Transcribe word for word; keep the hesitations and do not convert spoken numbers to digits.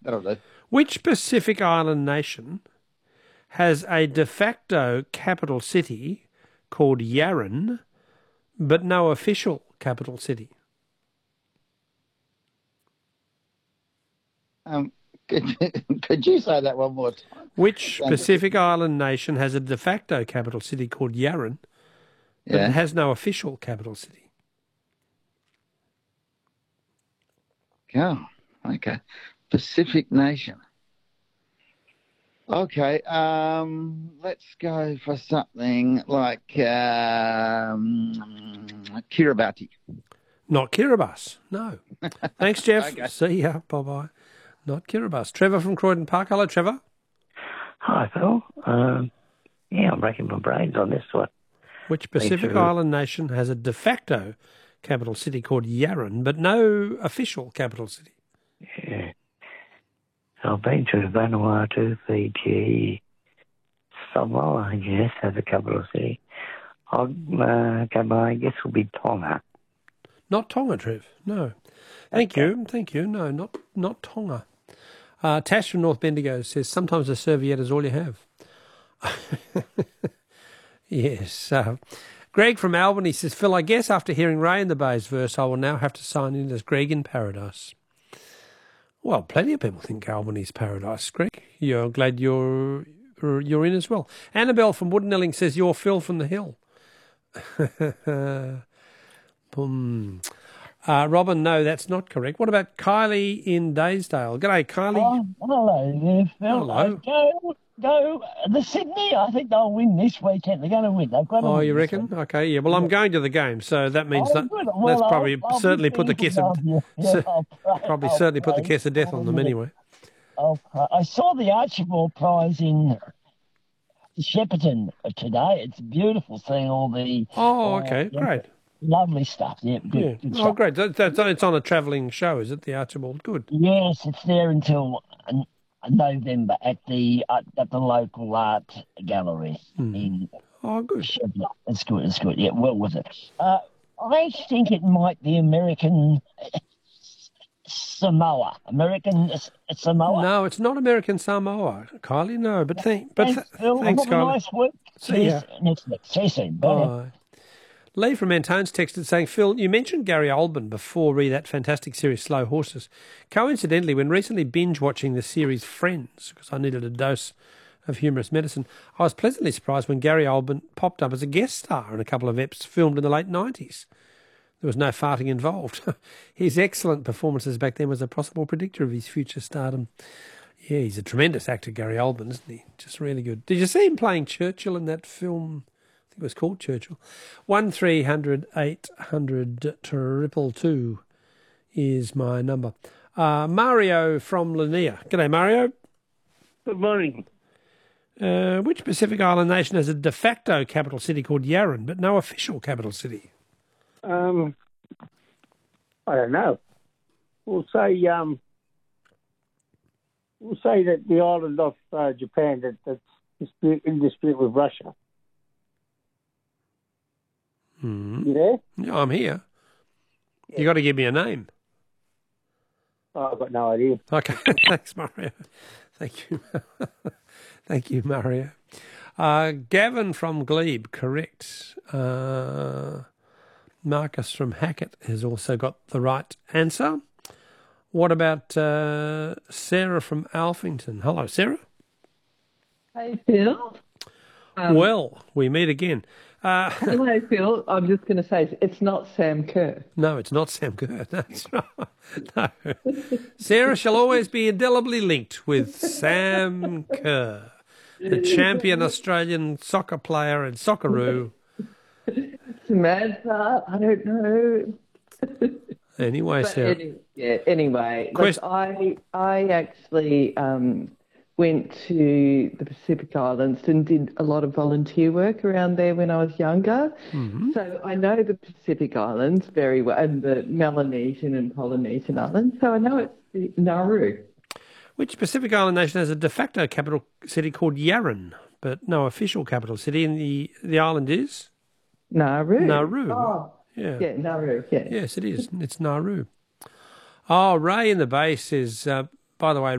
That'll do. Which Pacific Island nation has a de facto capital city called Yarran, but no official capital city? Um, could, could you say that one more time? Which Pacific Island nation has a de facto capital city called Yarran, but Yeah. it has no official capital city? Oh, okay. Pacific nation. Okay, um, let's go for something like um, Kiribati. Not Kiribati, no. Thanks, Jeff. Okay. See ya. Bye-bye. Not Kiribati. Trevor from Croydon Park. Hello, Trevor. Hi, Phil. Um, yeah, I'm racking my brains on this one. Which Pacific Island nation has a de facto capital city called Yarran, but no official capital city? Yeah. I've been to Vanuatu, Fiji, Samoa, I guess, has a capital city. I'll uh, go by, I guess it'll be Tonga. Not Tonga, Trev. No. Thank Okay. you. Thank you. No, not not Tonga. Uh, Tash from North Bendigo says, sometimes a serviette is all you have. Yes. Uh, Greg from Albany says, Phil, I guess after hearing Ray in the Bay's verse, I will now have to sign in as Greg in Paradise. Well, plenty of people think Albany's paradise, Greg. You're glad you're you're in as well. Annabelle from Woodenelling says, you're Phil from the Hill. Boom. Uh, Robin, no, that's not correct. What about Kylie in Daysdale? G'day, Kylie. Oh, hello there, Phil. Hello. Uh, go, go. The Sydney, I think they'll win this weekend. They're going to win. They've got to Oh, win you this reckon? week. Okay, yeah. Well, I'm going to the game, so that means Oh, that good. that's Well, probably I'll- I'll certainly be put the thinking kiss of, of you. Yeah, cer- I'll pray- probably I'll certainly put the pray. kiss of death on them anyway. I'll pray. I saw the Archibald Prize in Shepparton today. It's beautiful seeing all the Oh, uh, okay, yeah, great. lovely stuff. Yeah, good, Yeah. good Oh, stuff. great. That, that's, it's on a travelling show, is it, the Archibald? Good. Yes, it's there until uh, November at the uh, at the local art gallery in Oh, good. Shepparton. It's good. It's good. Yeah, well worth it. Uh, I think it might be American Samoa. American S- Samoa. No, it's not American Samoa, Kylie. No, but thank, but Thanks, th- Phil. thanks, Have a Kylie. nice week. See See you ya. next week. See you soon. Bye. Bye. Lee from Antone's texted saying, Phil, you mentioned Gary Oldman before re that fantastic series Slow Horses. Coincidentally, when recently binge watching the series Friends, because I needed a dose of humorous medicine, I was pleasantly surprised when Gary Oldman popped up as a guest star in a couple of eps filmed in the late nineties. There was no farting involved. His excellent performances back then was a possible predictor of his future stardom. Yeah, he's a tremendous actor, Gary Oldman, isn't he? Just really good. Did you see him playing Churchill in that film? I think it was called Churchill. One three hundred eight hundred triple two is my number. Uh, Mario from Lanier. G'day, Mario. Good morning. Uh, which Pacific Island nation has a de facto capital city called Yarran, but no official capital city? Um, I don't know. We'll say um, we'll say that the island of uh, Japan that, that's dispute, in dispute with Russia. Hmm. You there? Yeah, I'm here. You got to give me a name. Oh, I've got no idea. Okay, thanks, Mario. Thank you. Thank you, Mario. Uh, Gavin from Glebe, correct. Uh, Marcus from Hackett has also got the right answer. What about uh, Sarah from Alphington? Hello, Sarah. Hey, Phil. Um, well, we meet again. Uh, hello, Phil. I'm just going to say it's not Sam Kerr. No, it's not Sam Kerr. That's right. No. Sarah shall always be indelibly linked with Sam Kerr, the champion Australian soccer player and Socceroo. Samantha, I don't know. Anyway, But Sarah. any, yeah, anyway, Quest- look, I, I actually um, went to the Pacific Islands and did a lot of volunteer work around there when I was younger. Mhm. So I know the Pacific Islands very well, and the Melanesian and Polynesian Islands. So I know it's the Nauru. Which Pacific Island nation has a de facto capital city called Yarran, but no official capital city? And the, the island is? Nauru. Nauru. Oh, Yeah. yeah, Nauru, yeah. Yes, it is. It's Nauru. Oh, Ray in the base says, uh, by the way,